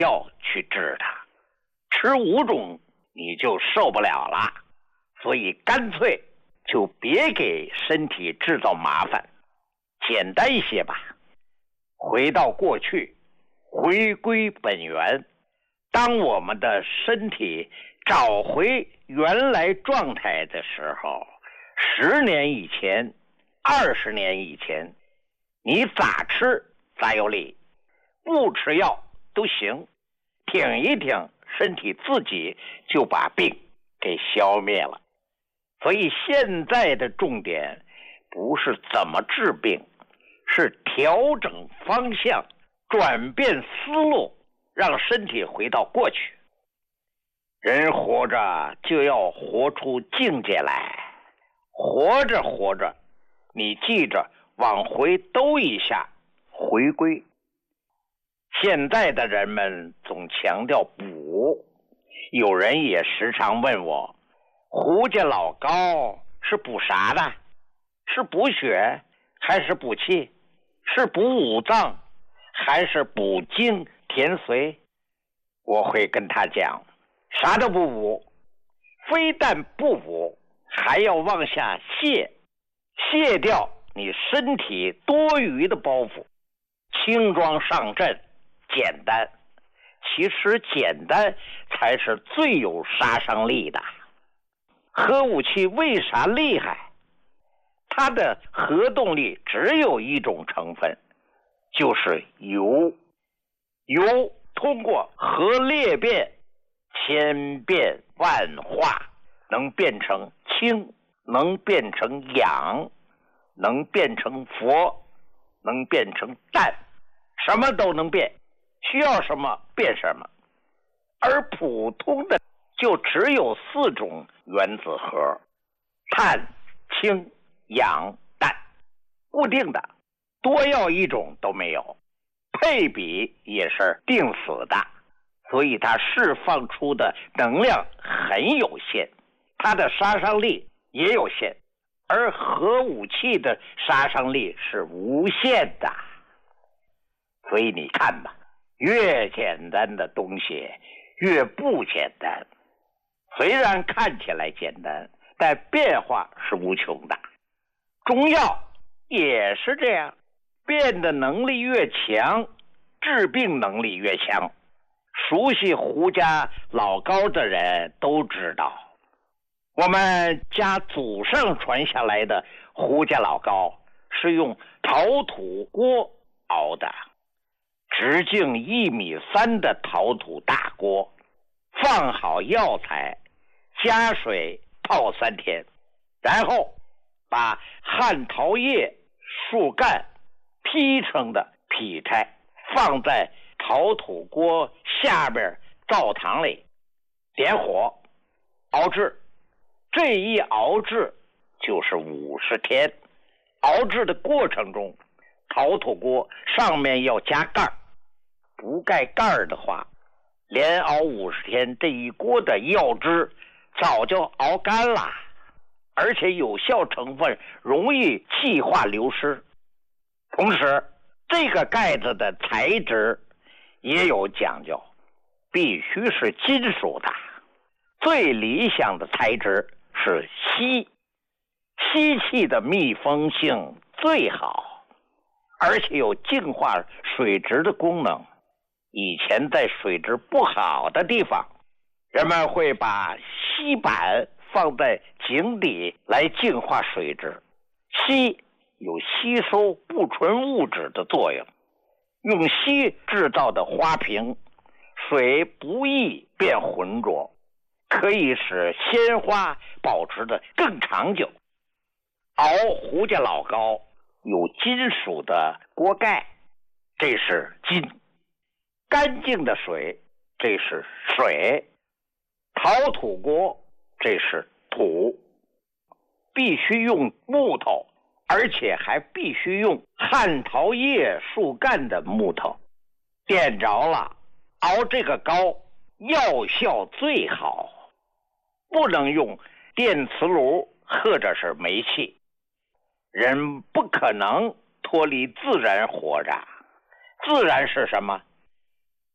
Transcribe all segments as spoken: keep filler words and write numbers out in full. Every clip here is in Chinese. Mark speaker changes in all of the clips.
Speaker 1: 药去治它，吃五种你就受不了了，所以干脆就别给身体制造麻烦，简单一些吧。回到过去，回归本源，当我们的身体找回原来状态的时候，十年以前，二十年以前，你咋吃咋有理，不吃药都行，挺一挺，身体自己就把病给消灭了。所以现在的重点不是怎么治病，是调整方向，转变思路，让身体回到过去。人活着就要活出境界来，活着活着，你记着往回兜一下，回归。现在的人们总强调补，有人也时常问我，胡家老高是补啥的？是补血还是补气？是补五脏还是补精填髓？我会跟他讲，啥都不补，非但不补，还要往下卸，卸掉你身体多余的包袱，轻装上阵，简单。其实简单才是最有杀伤力的。核武器为啥厉害？它的核动力只有一种成分，就是铀。铀通过核裂变，千变万化，能变成氢，能变成氧，能变成氟，能变成氮，什么都能变，需要什么变什么。而普通的就只有四种原子核，碳、氢、氧、氮，固定的，多要一种都没有，配比也是定死的，所以它释放出的能量很有限，它的杀伤力也有限，而核武器的杀伤力是无限的。所以你看吧，越简单的东西越不简单，虽然看起来简单，但变化是无穷的。中药也是这样，变的能力越强，治病能力越强。熟悉胡家老高的人都知道，我们家祖上传下来的胡家老高是用陶土锅熬的，直径一米三的陶土大锅，放好药材，加水泡三天，然后把旱桃叶、树干劈成的劈柴放在陶土锅下边灶堂里，点火熬制。这一熬制就是五十天。熬制的过程中，陶土锅上面要加盖儿，不盖盖儿的话，连熬五十天，这一锅的药汁早就熬干了，而且有效成分容易气化流失。同时，这个盖子的材质也有讲究，必须是金属的，最理想的材质是锡，锡器的密封性最好，而且有净化水质的功能。以前在水质不好的地方，人们会把锡板放在井底来净化水质。锡有吸收不纯物质的作用，用锡制造的花瓶，水不易变浑浊，可以使鲜花保持得更长久。熬胡家老高有金属的锅盖，这是金；干净的水，这是水；陶土锅，这是土。必须用木头，而且还必须用旱桃叶树干的木头，点着了，熬这个膏药效最好。不能用电磁炉或者是煤气，人不可能脱离自然活着。自然是什么？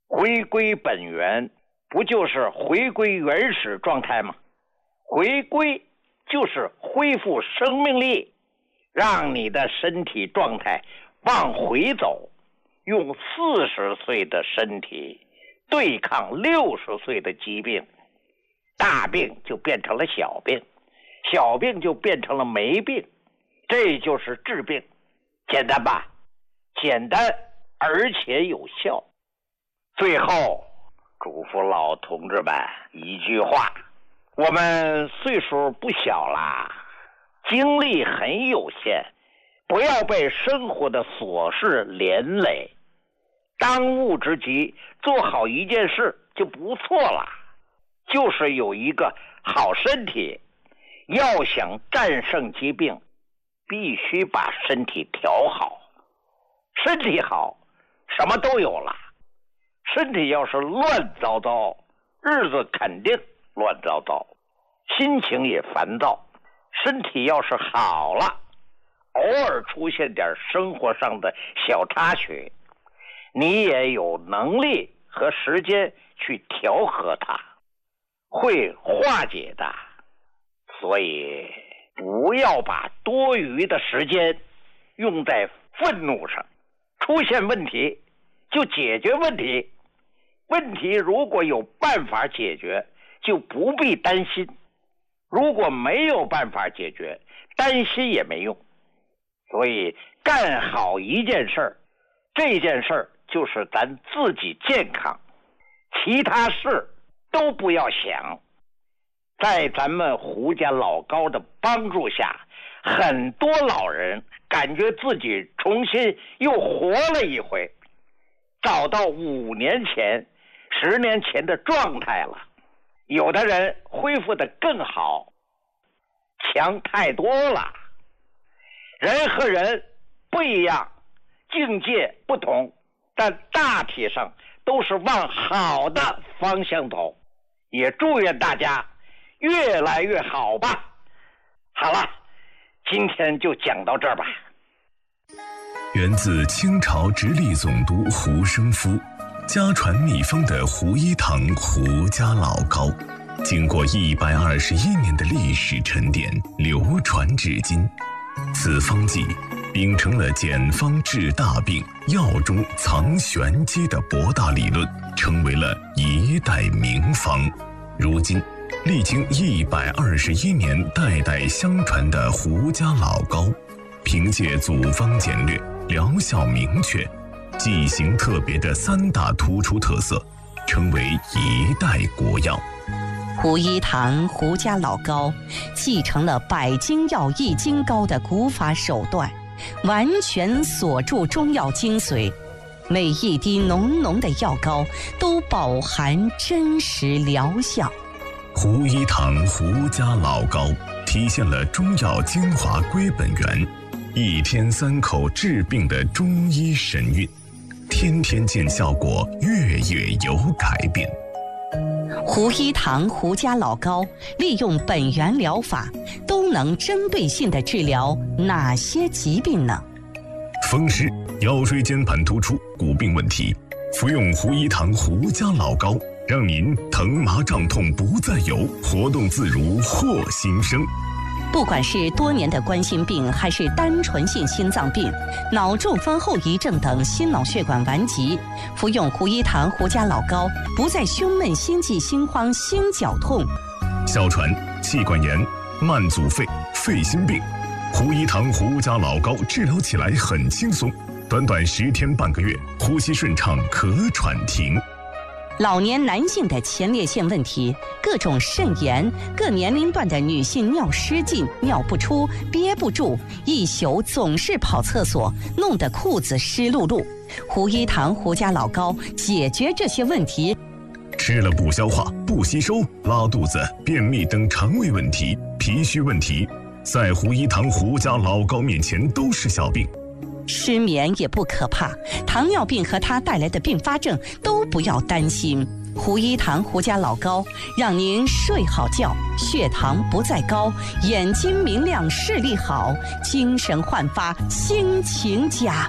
Speaker 1: 回归本源不就是回归原始状态吗？回归就是恢复生命力，让你的身体状态往回走，用四十岁的身体对抗六十岁的疾病，大病就变成了小病，小病就变成了没病，这就是治病。简单吧？简单而且有效。最后嘱咐老同志们一句话，我们岁数不小啦，精力很有限，不要被生活的琐事连累，当务之急做好一件事就不错了，就是有一个好身体。要想战胜疾病，必须把身体调好，身体好什么都有了。身体要是乱糟糟，日子肯定乱糟糟，心情也烦躁。身体要是好了，偶尔出现点生活上的小插曲，你也有能力和时间去调和它，会化解的。所以不要把多余的时间用在愤怒上，出现问题就解决问题，问题如果有办法解决，就不必担心；如果没有办法解决，担心也没用。所以干好一件事儿，这件事儿就是咱自己健康，其他事都不要想。在咱们胡家老高的帮助下，很多老人感觉自己重新又活了一回，找到五年前十年前的状态了。有的人恢复得更好，强太多了。人和人不一样，境界不同，但大体上都是往好的方向走。也祝愿大家越来越好吧。好了，今天就讲到这儿吧。
Speaker 2: 源自清朝直隶总督胡生夫，家传秘方的胡一堂胡家老膏，经过一百二十一年的历史沉淀，流传至今。此方剂秉承了简方治大病、药中藏玄机的博大理论，成为了一代名方。如今历经一百二十一年代代相传的胡家老膏，凭借组方简略、疗效明确、剂型特别的三大突出特色，成为一代国药。
Speaker 3: 胡一堂胡家老膏继承了百金药益精膏的古法手段，完全锁住中药精髓，每一滴浓浓的药膏都饱含真实疗效。
Speaker 2: 胡一堂胡家老膏体现了中药精华归本源，一天三口治病的中医神韵，天天见效果，月月有改变。
Speaker 3: 胡一堂胡家老膏利用本源疗法，都能针对性地治疗哪些疾病呢？
Speaker 2: 风湿、腰椎间盘突出、骨病问题，服用胡一堂胡家老膏，让您疼麻胀痛不再有，活动自如获新生。
Speaker 3: 不管是多年的冠心病，还是单纯性心脏病、脑中风后遗症等心脑血管顽疾，服用胡一堂胡家老膏，不再胸闷、心悸、心慌、心绞痛。
Speaker 2: 哮喘、气管炎、慢阻肺、肺心病，胡一堂胡家老膏治疗起来很轻松，短短十天半个月，呼吸顺畅，咳喘停。
Speaker 3: 老年男性的前列腺问题，各种肾炎，各年龄段的女性尿失禁、尿不出、憋不住，一宿总是跑厕所，弄得裤子湿漉漉。胡一堂胡家老膏解决这些问题。
Speaker 2: 吃了不消化、不吸收、拉肚子、便秘等肠胃问题、脾虚问题，在胡一堂胡家老膏面前都是小病。
Speaker 3: 失眠也不可怕，糖尿病和它带来的并发症都不要担心。胡一堂胡家老膏让您睡好觉，血糖不再高，眼睛明亮，视力好，精神焕发，心情佳。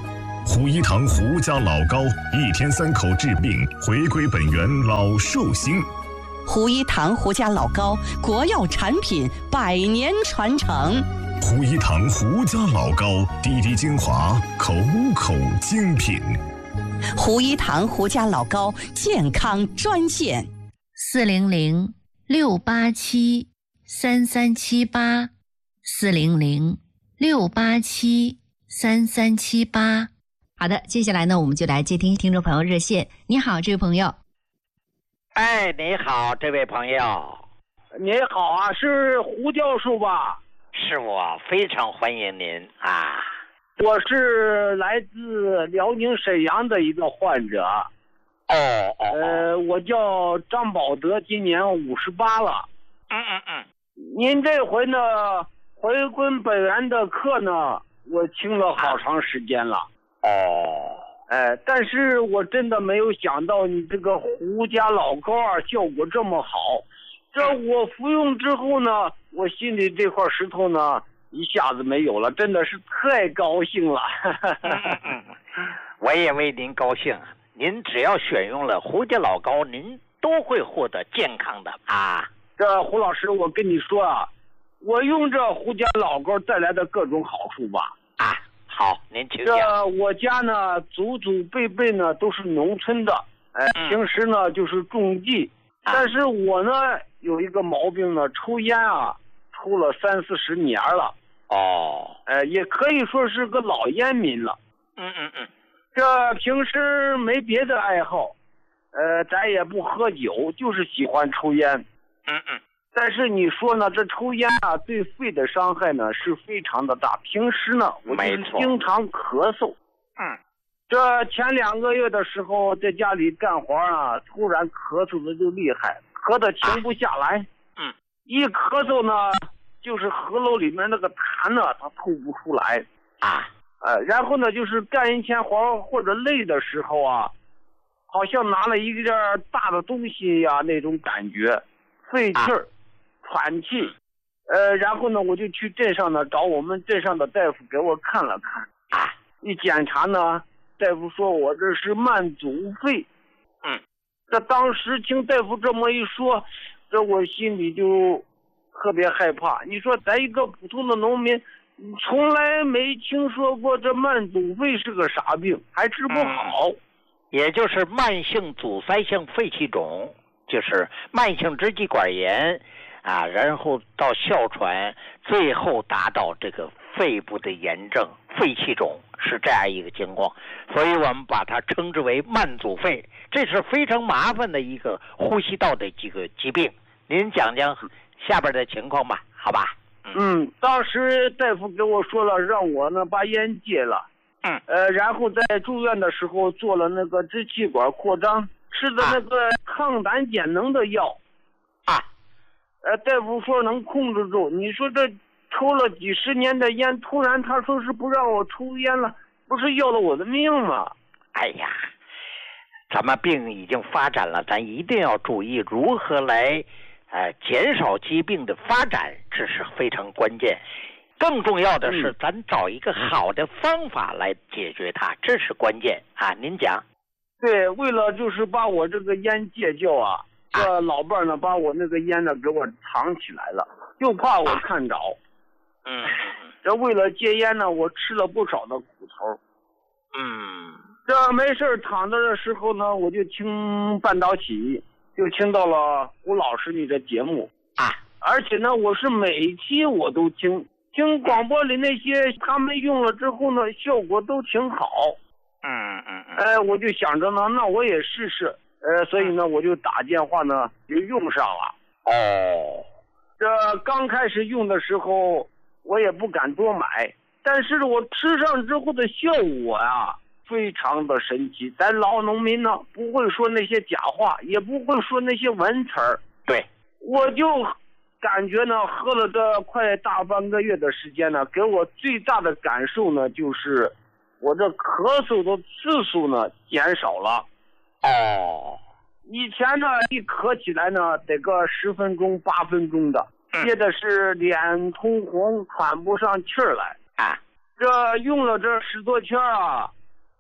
Speaker 2: 胡一堂胡家老高，一天三口治病，回归本源老寿星。
Speaker 3: 胡一堂胡家老高，国药产品百年传承。
Speaker 2: 胡一堂胡家老高，滴滴精华，口口精品。
Speaker 3: 胡一堂胡家老高健康专线：
Speaker 4: 四零零六八七三三七八，四零零六八七三三七八。好的，接下来呢，我们就来接听听众朋友热线。你好，这位朋友。
Speaker 1: 哎，你好，这位朋友。
Speaker 5: 你好啊，是胡教授吧？
Speaker 1: 是我，非常欢迎您啊。
Speaker 5: 我是来自辽宁沈阳的一个患者。
Speaker 1: 哦哦。
Speaker 5: 呃，我叫张宝德，今年五十八了。
Speaker 1: 嗯嗯嗯。
Speaker 5: 您这回呢，回归本源的课呢，我听了好长时间了。
Speaker 1: 哦。
Speaker 5: 哎，但是我真的没有想到你这个胡家老高啊，效果这么好。这我服用之后呢，我心里这块石头呢，一下子没有了，真的是太高兴了。
Speaker 1: 我也为您高兴。您只要选用了胡家老高，您都会获得健康的啊。
Speaker 5: 这胡老师，我跟你说啊，我用这胡家老高带来的各种好处吧。
Speaker 1: 啊，好，您请讲。
Speaker 5: 这我家呢，祖祖辈辈呢都是农村的，哎，
Speaker 1: 嗯、
Speaker 5: 平时呢就是种地，
Speaker 1: 啊、
Speaker 5: 但是我呢有一个毛病呢，抽烟啊，抽了三四十年了。
Speaker 1: 哦，
Speaker 5: 呃，也可以说是个老烟民了。
Speaker 1: 嗯嗯嗯。
Speaker 5: 这平时没别的爱好，呃，咱也不喝酒，就是喜欢抽烟。
Speaker 1: 嗯嗯。
Speaker 5: 但是你说呢，这抽烟啊，对肺的伤害呢是非常的大。平时呢，我就是经常咳嗽。
Speaker 1: 嗯。
Speaker 5: 这前两个月的时候，在家里干活啊，突然咳嗽的就厉害，咳得停不下来。
Speaker 1: 啊、嗯。
Speaker 5: 一咳嗽呢，就是喉咙里面那个痰呢，它吐不出来。
Speaker 1: 啊。
Speaker 5: 呃，然后呢，就是干一天活或者累的时候啊，好像拿了一件大的东西呀、啊，那种感觉，费气儿，啊、喘气。呃，然后呢，我就去镇上呢找我们镇上的大夫给我看了看。
Speaker 1: 啊。
Speaker 5: 一检查呢，大夫说我这是慢阻肺。
Speaker 1: 嗯。
Speaker 5: 这当时听大夫这么一说，这我心里就特别害怕。你说咱一个普通的农民，从来没听说过这慢阻肺是个啥病，还治不好。
Speaker 1: 嗯、也就是慢性阻塞性肺气肿，就是慢性支气管炎啊，然后到哮喘，最后达到这个肺部的炎症，肺气肿是这样一个情况，所以我们把它称之为慢阻肺，这是非常麻烦的一个呼吸道的几个疾病。您讲讲下边的情况吧，好吧？
Speaker 5: 嗯，当时大夫给我说了，让我呢把烟戒了。
Speaker 1: 嗯。
Speaker 5: 呃，然后在住院的时候做了那个支气管扩张，吃的那个抗胆碱能的药。
Speaker 1: 啊。
Speaker 5: 呃，大夫说能控制住。你说这抽了几十年的烟，突然他说是不让我抽烟了，不是要了我的命吗？
Speaker 1: 哎呀，咱们病已经发展了，咱一定要注意如何来。呃，减少疾病的发展，这是非常关键。更重要的是，嗯、咱找一个好的方法来解决它，这是关键啊！您讲。
Speaker 5: 对，为了就是把我这个烟戒掉啊，这、啊、老伴呢把我那个烟呢给我藏起来了，就怕我看着。
Speaker 1: 嗯。
Speaker 5: 这为了戒烟呢，我吃了不少的苦头。
Speaker 1: 嗯。
Speaker 5: 这没事躺着的时候呢，我就听半导体。就听到了胡老师你的节目
Speaker 1: 啊，
Speaker 5: 而且呢，我是每期我都听，听广播里那些他们用了之后呢，效果都挺好。
Speaker 1: 嗯嗯嗯。
Speaker 5: 哎，我就想着呢，那我也试试。呃，所以呢，我就打电话呢，就用上了。
Speaker 1: 哦。
Speaker 5: 这刚开始用的时候，我也不敢多买，但是我吃上之后的效果呀、啊。非常的神奇，咱老农民呢不会说那些假话，也不会说那些文词儿。
Speaker 1: 对，
Speaker 5: 我就感觉呢，喝了这快大半个月的时间呢，给我最大的感受呢，就是我这咳嗽的次数呢减少了。
Speaker 1: 哦，
Speaker 5: 以前呢一咳起来呢得个十分钟八分钟的，接着是脸通红，喘不上气儿来
Speaker 1: 啊。
Speaker 5: 这用了这十多天啊。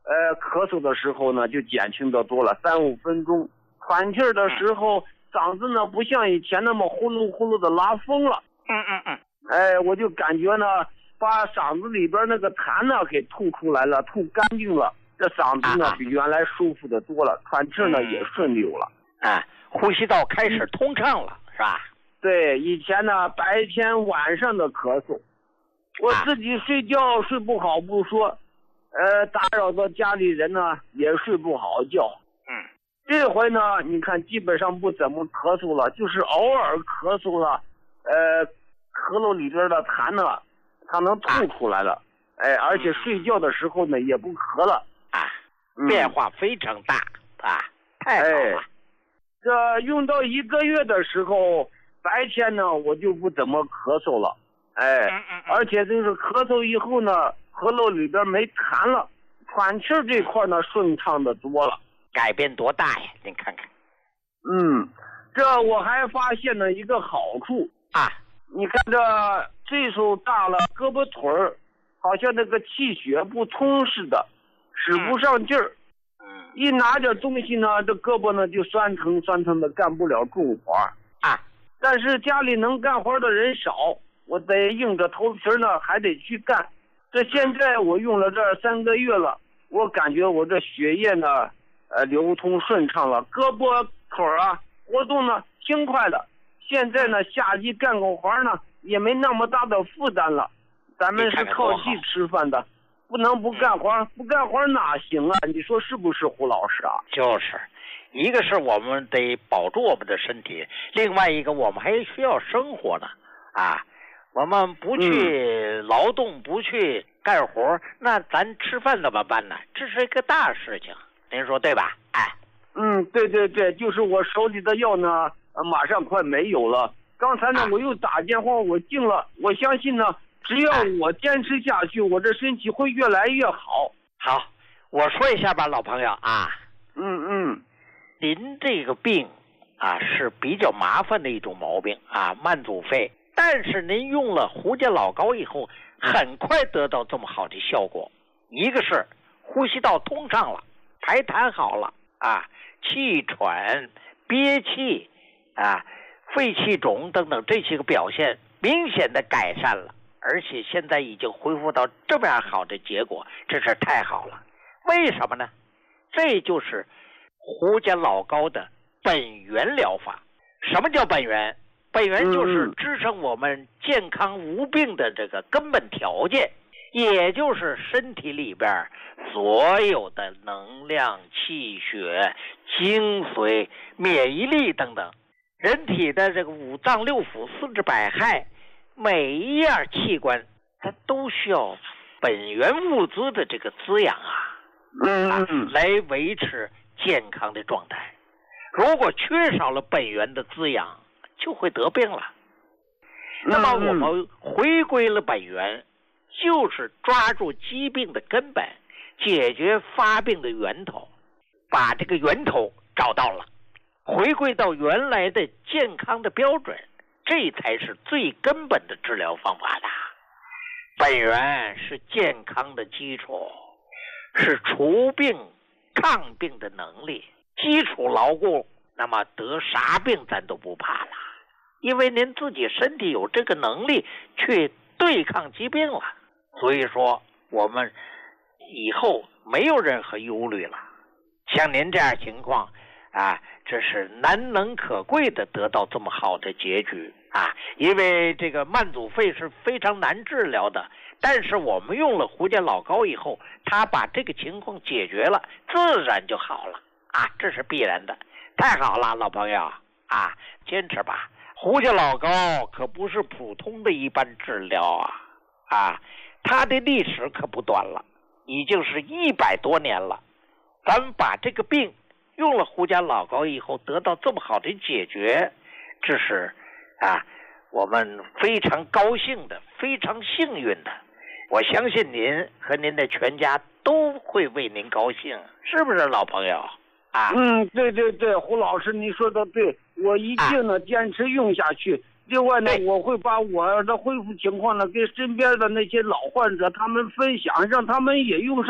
Speaker 5: 呃，咳嗽的时候呢就减轻的多了，三五分钟。喘气儿的时候，嗓子呢不像以前那么呼噜呼噜的拉风了。
Speaker 1: 嗯嗯嗯。
Speaker 5: 哎，我就感觉呢，把嗓子里边那个痰呢给吐出来了，吐干净了，这嗓子呢比原来舒服的多了，喘气呢也顺溜了。
Speaker 1: 啊，呼吸道开始通畅了，是吧？
Speaker 5: 对，以前呢白天晚上的咳嗽，我自己睡觉睡不好不说，呃，打扰到家里人呢也睡不好觉。
Speaker 1: 嗯。
Speaker 5: 这回呢，你看基本上不怎么咳嗽了，就是偶尔咳嗽了，呃，咳咙里边的痰呢，它能吐出来了，啊、哎，而且睡觉的时候呢也不咳了，
Speaker 1: 啊，变化非常大、嗯、啊，太好了。哎、
Speaker 5: 这用到一个月的时候，白天呢我就不怎么咳嗽了，哎，
Speaker 1: 嗯嗯嗯
Speaker 5: 而且就是咳嗽以后呢，喉咙里边没痰了，喘气这块呢顺畅的多了。
Speaker 1: 改变多大呀？您看看。
Speaker 5: 嗯，这我还发现了一个好处
Speaker 1: 啊！
Speaker 5: 你看这岁数大了，胳膊腿儿好像那个气血不通似的，使不上劲儿。
Speaker 1: 嗯。
Speaker 5: 一拿点东西呢，这胳膊呢就酸疼酸疼的，干不了重活
Speaker 1: 啊。
Speaker 5: 但是家里能干活的人少，我得硬着头皮呢，还得去干。这现在我用了这三个月了，我感觉我这血液呢。呃，流通顺畅了，胳膊腿啊活动呢轻快了。现在呢，下地干个活呢也没那么大的负担了。咱们是靠地吃饭的，不能不干活，不干活哪行啊？你说是不是，胡老师啊？
Speaker 1: 就是，一个是我们得保住我们的身体，另外一个我们还需要生活呢。啊，我们不去劳动，嗯、不去干活，那咱吃饭怎么办呢？这是一个大事情。您说对吧？哎，
Speaker 5: 嗯，对对对，就是我手里的药呢，马上快没有了。刚才呢，啊、我又打电话，我进了。我相信呢，只要我坚持下去，我这身体会越来越好。
Speaker 1: 好，我说一下吧，老朋友啊。
Speaker 5: 嗯嗯，
Speaker 1: 您这个病啊是比较麻烦的一种毛病啊，慢阻肺。但是您用了胡家老膏以后，很快得到这么好的效果。一个是呼吸道通畅了。排痰好了啊，气喘、憋气啊、肺气肿等等这些个表现明显的改善了，而且现在已经恢复到这么样好的结果，真是太好了。为什么呢？这就是胡家老膏的本源疗法。什么叫本源？本源就是支撑我们健康无病的这个根本条件。也就是身体里边所有的能量、气血、精髓、免疫力等等，人体的这个五脏六腑、四肢百骸，每一样器官它都需要本源物资的这个滋养啊，
Speaker 5: 嗯
Speaker 1: 啊，来维持健康的状态。如果缺少了本源的滋养，就会得病了。那么我们回归了本源。就是抓住疾病的根本，解决发病的源头，把这个源头找到了，回归到原来的健康的标准，这才是最根本的治疗方法的。本源是健康的基础，是除病抗病的能力，基础牢固，那么得啥病咱都不怕了，因为您自己身体有这个能力去对抗疾病了。所以说我们以后没有任何忧虑了。像您这样情况啊，这是难能可贵的得到这么好的结局啊！因为这个慢阻肺是非常难治疗的，但是我们用了胡家老膏以后，它把这个情况解决了，自然就好了啊！这是必然的。太好了，老朋友啊，坚持吧！胡家老膏可不是普通的一般治疗啊啊！它的历史可不短了，已经是一百多年了。咱们把这个病用了胡家老膏以后，得到这么好的解决，这是啊，我们非常高兴的，非常幸运的。我相信您和您的全家都会为您高兴，是不是，老朋友啊？
Speaker 5: 嗯，对对对，胡老师你说的对，我一定呢、啊、坚持用下去。另外呢，我会把我的恢复情况呢给身边的那些老患者他们分享，让他们也用上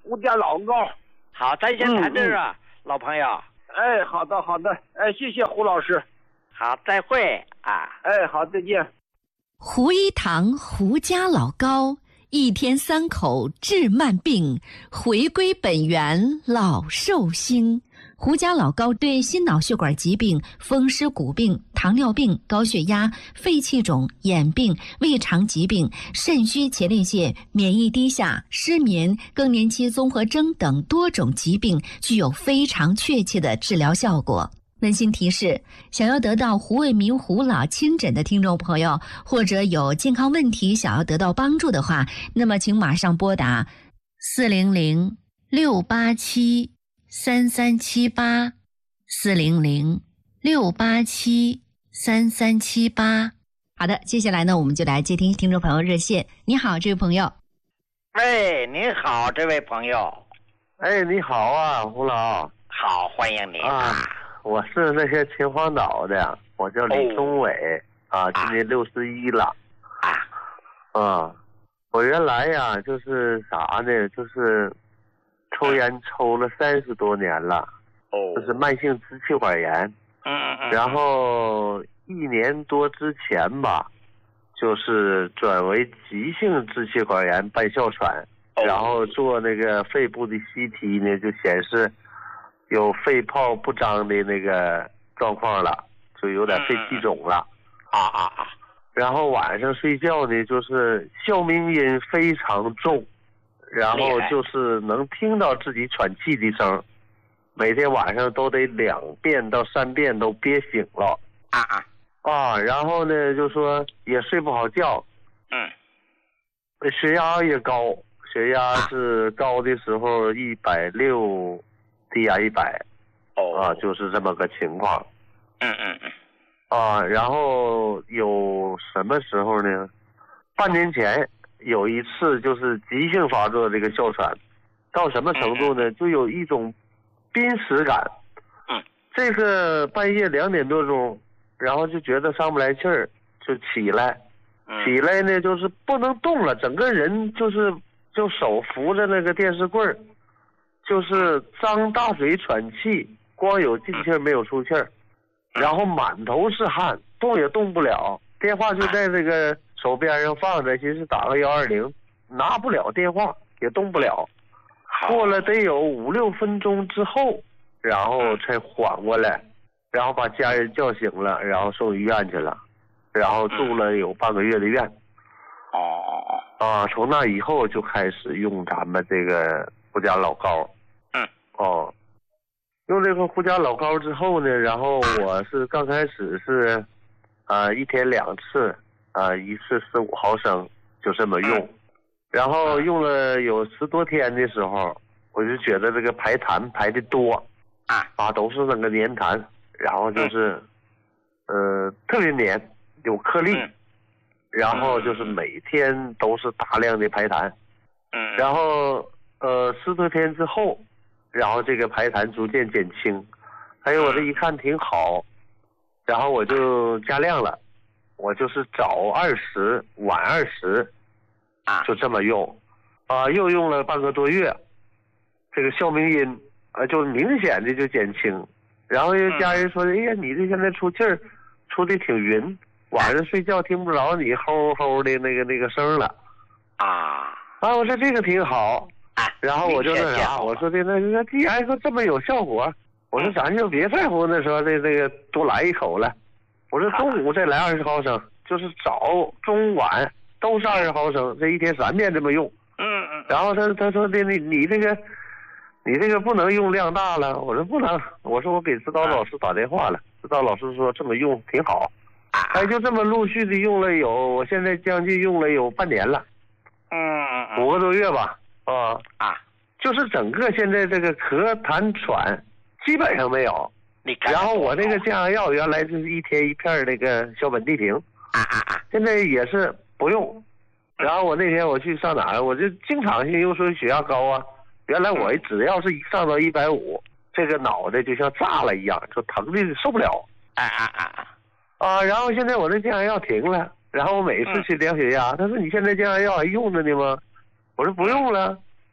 Speaker 5: 胡家老高。
Speaker 1: 好，咱先谈这儿啊，嗯、老朋友。
Speaker 5: 哎，好的好的，哎，谢谢胡老师。
Speaker 1: 好，再会啊。
Speaker 5: 哎，好，再见。
Speaker 3: 胡一堂胡家老高，一天三口治慢病，回归本源老寿星。胡家老高对心脑血管疾病、风湿骨病、糖尿病、高血压、肺气肿、眼病、胃肠疾病、肾虚前列腺、免疫低下、失眠、更年期综合征等多种疾病具有非常确切的治疗效果。温馨提示：想要得到胡卫民胡老亲诊的听众朋友，或者有健康问题想要得到帮助的话，那么请马上拨打四零零六八七三三七八四零零六八七三三七八。好的，接下来呢，我们就来接听听众朋友热线。你好，这位朋友。
Speaker 1: 喂，你好，这位朋友。
Speaker 6: 哎，你好啊，胡老。
Speaker 1: 好，欢迎你
Speaker 6: 啊。我是那些秦皇岛的，我叫李忠伟、哦、啊，今年六十一了啊。啊，我原来呀就是啥呢？就是抽烟抽了三十多年了，哦，就是慢性支气管炎。
Speaker 1: 嗯嗯。
Speaker 6: 然后一年多之前吧，就是转为急性支气管炎伴哮喘，哦、然后做那个肺部的 C T 呢，就显示有肺泡不张的那个状况了，就有点肺气肿了。
Speaker 1: 啊啊啊！
Speaker 6: 然后晚上睡觉呢，就是哮鸣音非常重，然后就是能听到自己喘气的声，每天晚上都得两遍到三遍都憋醒了。
Speaker 1: 啊啊！
Speaker 6: 啊，然后呢，就说也睡不好觉。
Speaker 1: 嗯。
Speaker 6: 血压也高，血压是高的时候一百六。低压一百，
Speaker 1: 哦，
Speaker 6: 啊，就是这么个情况。
Speaker 1: 嗯嗯嗯。
Speaker 6: 啊，然后有什么时候呢？半年前有一次就是急性发作这个哮喘，到什么程度呢？
Speaker 1: 嗯、
Speaker 6: 就有一种濒死感。
Speaker 1: 嗯。
Speaker 6: 这个半夜两点多钟，然后就觉得上不来气儿，就起来，
Speaker 1: 嗯、
Speaker 6: 起来呢就是不能动了，整个人就是就手扶着那个电视柜儿。就是张大嘴喘气，光有进气儿没有出气儿，然后满头是汗，动也动不了。电话就在这个手边上放着，寻思打个幺二零，拿不了电话，也动不了。过了得有五六分钟之后，然后才缓过来，然后把家人叫醒了，然后送医院去了，然后住了有半个月的院。
Speaker 1: 哦哦
Speaker 6: 哦。啊，从那以后就开始用咱们这个胡家老高。哦，用这个胡家老高之后呢，然后我是刚开始是，啊、呃、一天两次，啊、呃、一次十五毫升，就这么用，然后用了有十多天的时候，我就觉得这个排痰排的多，
Speaker 1: 啊
Speaker 6: 啊都是那个粘痰，然后就是，呃特别粘，有颗粒，然后就是每天都是大量的排痰，
Speaker 1: 嗯，
Speaker 6: 然后呃十多天之后。然后这个排痰逐渐减轻，还有我这一看挺好，然后我就加量了，我就是早二十晚二十，
Speaker 1: 啊，
Speaker 6: 就这么用，啊、呃、又用了半个多月，这个哮鸣音啊、呃、就明显的就减轻，然后又家人说，哎呀你这现在出气儿出的挺匀，晚上睡觉听不着你吼吼的那个那个声了，
Speaker 1: 啊
Speaker 6: 啊我说这个挺好。然后我就那啥，我说的那那既然说这么有效果，我说咱就别在乎那时候这这个多来一口了，我说中午再来二十毫升，就是早中晚都是二十毫升，这一天三遍这么用。
Speaker 1: 嗯嗯。
Speaker 6: 然后他他说的你你这个你这个不能用量大了，我说不能，我说我给指导老师打电话了，指导老师说这么用挺好，哎就这么陆续的用了有，我现在将近用了有半年了，
Speaker 1: 嗯
Speaker 6: 五个多月吧。啊
Speaker 1: 啊，
Speaker 6: 就是整个现在这个咳痰喘基本上没有。
Speaker 1: 你
Speaker 6: 然后我那个降压药原来就是一天一片那个硝苯地平，
Speaker 1: 啊啊啊，
Speaker 6: 现在也是不用。然后我那天我去上哪儿，我就经常性又说血压高啊。原来我只要是一上到一百五，这个脑袋就像炸了一样，就疼的受不了。
Speaker 1: 啊啊啊啊！
Speaker 6: 啊，然后现在我这降压药停了，然后我每次去量血压，他说你现在降压药还用着呢吗？我说不用了，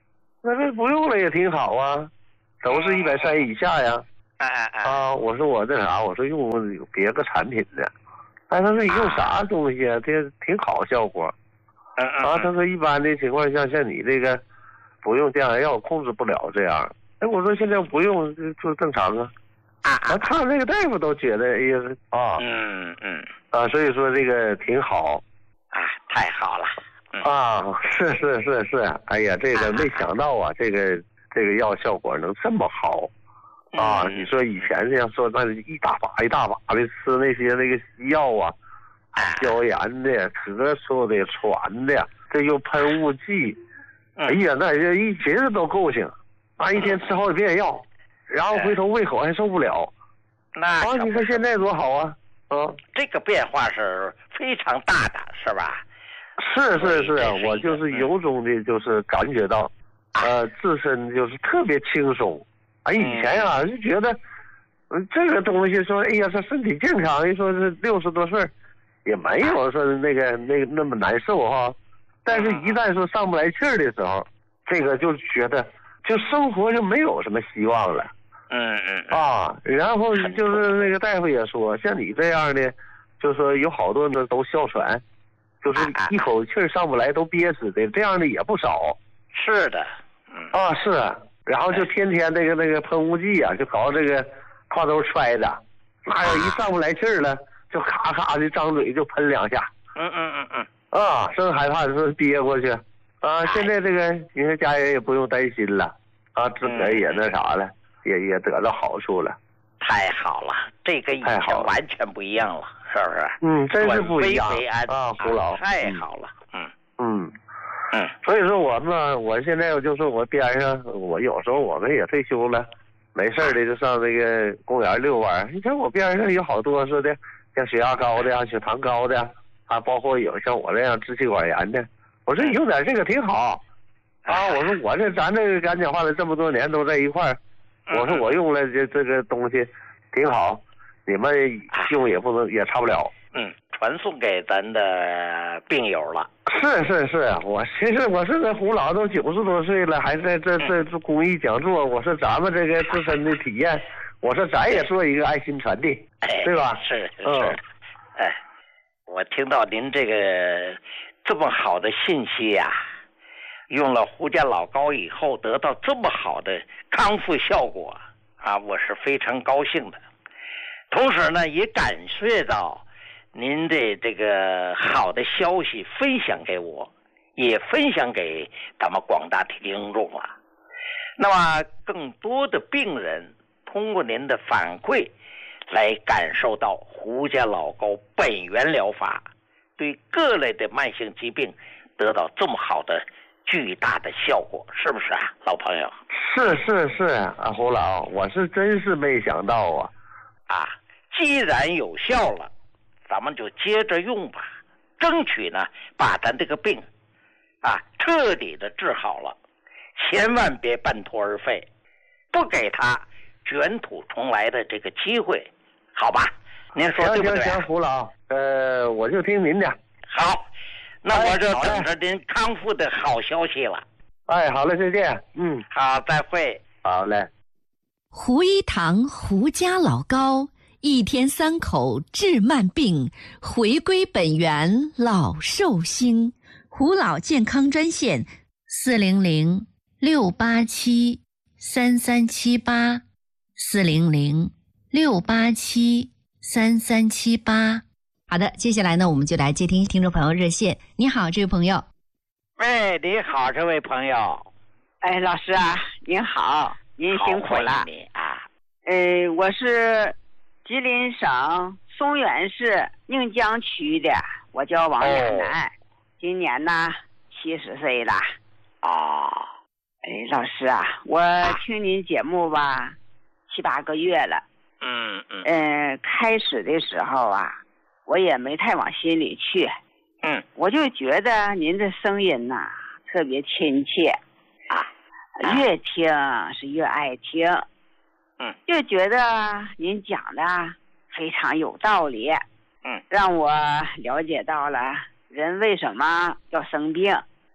Speaker 6: 那这不用了也挺好啊，都是一百三以下呀。
Speaker 1: 啊啊
Speaker 6: 啊！我说我这啥？我说用别个产品的。哎，他说你用啥东西啊？这挺好效果。
Speaker 1: 嗯嗯。
Speaker 6: 啊，他说一般的情况下，像你这个不用降压药控制不了这样。哎，我说现在不用就就正常啊。啊，他那个大夫都觉得，哎呀啊。
Speaker 1: 嗯嗯。
Speaker 6: 啊，所以说这个挺好。
Speaker 1: 啊，太好了。嗯、
Speaker 6: 啊，是是是是，哎呀，这个没想到啊，这个这个药效果能这么好。啊，你说以前这样说，那一大把一大把的吃那些那个药啊，消炎的、咳嗽的、喘的，这又喷雾剂，哎呀，那这一瓶子都够行，啊，一天吃好几遍药，然后回头胃口还受不了。
Speaker 1: 那
Speaker 6: 啊，你说现在多好啊！啊，
Speaker 1: 这个变化是非常大的，是吧？
Speaker 6: 是是是，我就是由衷的，就是感觉到，呃，自身就是特别轻松。哎，以前啊就觉得，嗯，这个东西说，哎呀，这身体健康，一说是六十多岁，也没有说那个那个那么难受哈。但是，一旦说上不来气儿的时候，这个就觉得，就生活就没有什么希望了。
Speaker 1: 嗯嗯。
Speaker 6: 啊，然后就是那个大夫也说，像你这样的，就说有好多呢都哮喘，就是一口气儿上不来都憋死的，这样的也不少。
Speaker 1: 是的。嗯。
Speaker 6: 啊，是。然后就天天那个那个喷雾剂啊，就搞这个挎兜揣着，那要一上不来气儿了，就咔咔的张嘴就喷两下。
Speaker 1: 嗯嗯嗯嗯。
Speaker 6: 啊，生害怕说憋过去。啊，现在这个你看家人也不用担心了，啊，自个儿也那啥了，也也得到好处了。
Speaker 1: 太好了，这个以前完全不一样了，是不是？
Speaker 6: 嗯，真是不一样
Speaker 1: 啊，
Speaker 6: 胡老。
Speaker 1: 太好了，嗯
Speaker 6: 嗯。
Speaker 1: 嗯，
Speaker 6: 所以说我们，我现在就说我边上，我有时候我们也退休了，没事的就上那个公园遛弯。你看我边上有好多说的，像血压高的啊，血糖高的啊，包括有像我这样支气管炎的。我说有点这个挺好啊。我说我这咱这个讲讲话了这么多年都在一块儿，我说我用了这这个东西挺好，你们用也不能也差不了。
Speaker 1: 嗯，传送给咱的病友了。
Speaker 6: 是是是，我其实我是这胡老都九十多岁了，还在这这这公益讲座。我说咱们这个自身的体验，我说咱也做一个爱心传递，对吧？
Speaker 1: 是是是。哎，我听到您这个这么好的信息呀、啊，用了胡家老膏以后得到这么好的康复效果啊，我是非常高兴的。同时呢，也感觉到您的这个好的消息分享给我，也分享给咱们广大听众了。那么更多的病人通过您的反馈来感受到胡家老膏本源疗法对各类的慢性疾病得到这么好的巨大的效果，是不是啊，老朋友？
Speaker 6: 是是是啊，胡老，我是真是没想到啊！
Speaker 1: 啊，既然有效了，咱们就接着用吧，争取呢把咱这个病啊彻底的治好了，千万别半途而废，不给他卷土重来的这个机会，好吧？您说对不对？
Speaker 6: 行行行，胡老，呃，我就听您的。
Speaker 1: 好，那我就等着您康复的好消息了。
Speaker 6: 哎，好嘞，再见。嗯，
Speaker 1: 好，再会。
Speaker 6: 好嘞。
Speaker 3: 胡一堂胡家老膏，一天三口治慢病，回归本源老寿星。胡老健康专线：
Speaker 4: 四零零六八七三三七八，四零零六八七三三七八。好的，接下来呢，我们就来接听听众朋友热线。你好，这位朋友。
Speaker 1: 喂，你好，这位朋友。
Speaker 7: 哎，老师啊，您好，您辛苦了。
Speaker 1: 你啊。
Speaker 7: 呃，我是吉林省松原市宁江区的，我叫王亚楠，哦、今年呢七十岁了。
Speaker 1: 哦。
Speaker 7: 哎，老师啊，我听您节目吧、啊、七八个月了。
Speaker 1: 嗯嗯。
Speaker 7: 呃，开始的时候啊，我也没太往心里去。
Speaker 1: 嗯。
Speaker 7: 我就觉得您的声音呐、啊、特别亲切啊，越听是越爱听。
Speaker 1: 嗯，
Speaker 7: 就觉得您讲的非常有道理。
Speaker 1: 嗯，
Speaker 7: 让我了解到了人为什么要生病，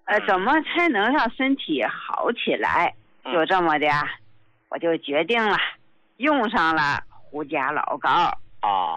Speaker 7: 呃，怎么才能让身体好起来？
Speaker 1: 嗯、
Speaker 7: 就这么的，我就决定了，用上了胡家老膏。
Speaker 1: 啊。